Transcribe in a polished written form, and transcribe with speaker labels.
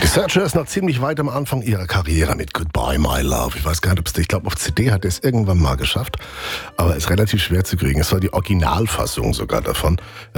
Speaker 1: Searchers noch ziemlich weit am Anfang ihrer Karriere mit Goodbye My Love. Ich weiß gar nicht, ich glaube auf CD hat er es irgendwann mal geschafft, aber ist relativ schwer zu kriegen. Es war die Originalfassung sogar davon.